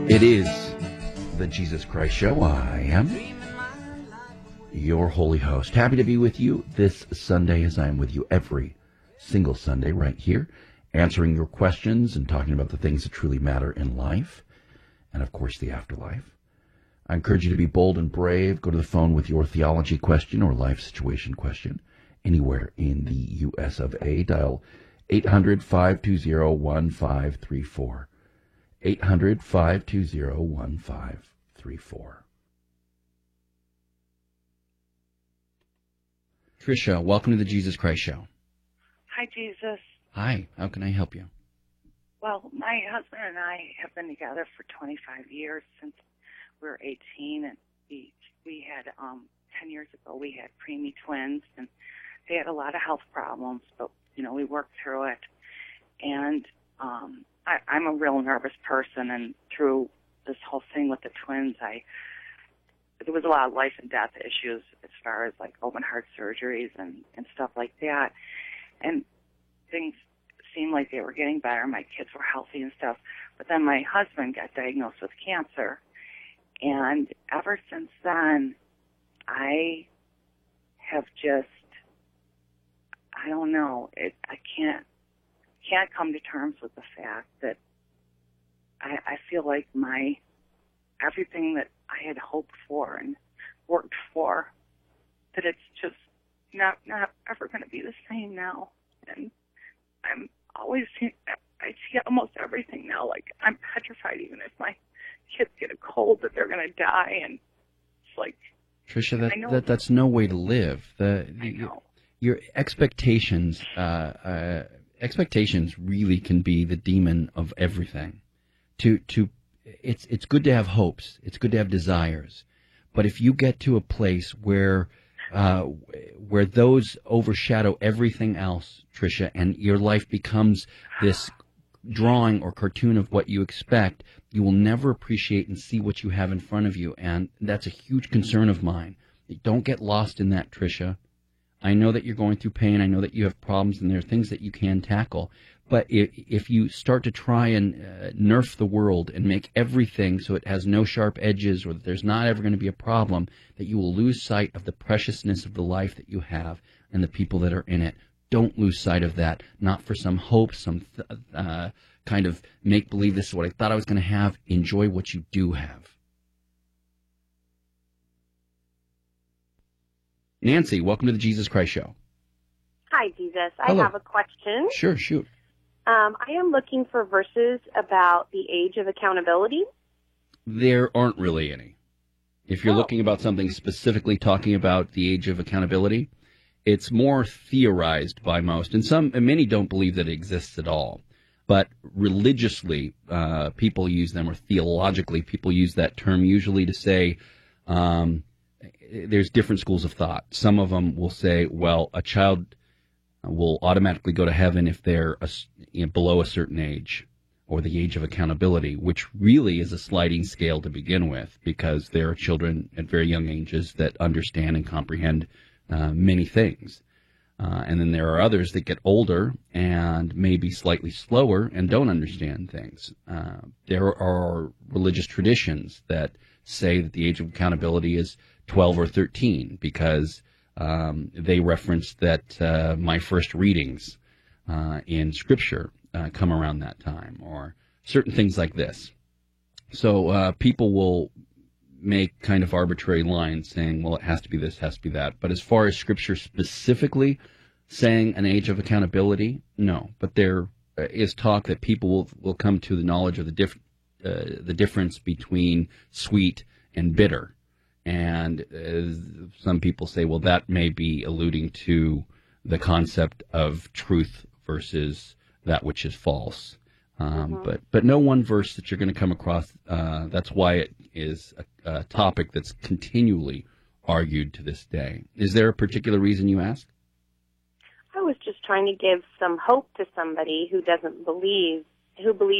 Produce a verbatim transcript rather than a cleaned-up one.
It is the Jesus Christ Show. I am your holy host. Happy to be with you this Sunday, as I am with you every single Sunday right here, answering your questions and talking about the things that truly matter in life and, of course, the afterlife. I encourage you to be bold and brave. Go to the phone with your theology question or life situation question anywhere in the U S of A. Dial eight hundred, five two zero, one five three four. eight hundred, five two zero, one five three four. Tricia, welcome to the Jesus Christ Show. Hi, Jesus. Hi, how can I help you? Well, my husband and I have been together for twenty-five years, since we were eighteen, and we, we had, um, ten years ago, we had preemie twins, and they had a lot of health problems, but, you know, we worked through it. And um, I, I'm a real nervous person, and through this whole thing with the twins, I there was a lot of life and death issues as far as, like, open heart surgeries and, and stuff like that. And things seemed like they were getting better. My kids were healthy and stuff. But then my husband got diagnosed with cancer. And ever since then, I have just, I don't know, it, I can't, can't come to terms with the fact that I, I feel like my, everything that I had hoped for and worked for, that it's just not, not ever going to be the same now. And I'm always, I see almost everything now. Like, I'm petrified even if my kids get a cold that they're going to die. And it's like, Tricia, that, that that's no way to live. The, the your, your expectations, uh, uh, expectations really can be the demon of everything. To to, it's it's good to have hopes. It's good to have desires, but if you get to a place where uh, where those overshadow everything else, Tricia, and your life becomes this drawing or cartoon of what you expect, you will never appreciate and see what you have in front of you, and that's a huge concern of mine. Don't get lost in that, Tricia. I know that you're going through pain. I know that you have problems, and there are things that you can tackle. But if, if you start to try and uh, nerf the world and make everything so it has no sharp edges, or that there's not ever going to be a problem, that you will lose sight of the preciousness of the life that you have and the people that are in it. Don't lose sight of that, not for some hope, some th- uh, kind of make-believe this is what I thought I was going to have. Enjoy what you do have. Nancy, welcome to the Jesus Christ Show. Hi, Jesus. Hello. I have a question. Sure, shoot. Um, I am looking for verses about the age of accountability. There aren't really any. If you're Oh. looking about something specifically talking about the age of accountability, it's more theorized by most, and some, and many don't believe that it exists at all. But religiously, uh, people use them, or theologically, people use that term usually to say um, there's different schools of thought. Some of them will say, well, a child will automatically go to heaven if they're a, you know, below a certain age, or the age of accountability, which really is a sliding scale to begin with, because there are children at very young ages that understand and comprehend uh, many things. Uh, and then there are others that get older and maybe slightly slower and don't understand things. Uh, there are religious traditions that say that the age of accountability is twelve or thirteen, because um, they reference that uh, my first readings uh, in Scripture uh, come around that time, or certain things like this. So uh, people will make kind of arbitrary lines saying, well, it has to be this, has to be that. But as far as Scripture specifically saying an age of accountability, no. But there is talk that people will, will come to the knowledge of the, diff, uh, the difference between sweet and bitter. And uh, some people say, well, that may be alluding to the concept of truth versus that which is false. Um, Mm-hmm. But but no one verse that you're going to come across. Uh, that's why it is a, a topic that's continually argued to this day. Is there a particular reason you ask? I was just trying to give some hope to somebody who doesn't believe, who believes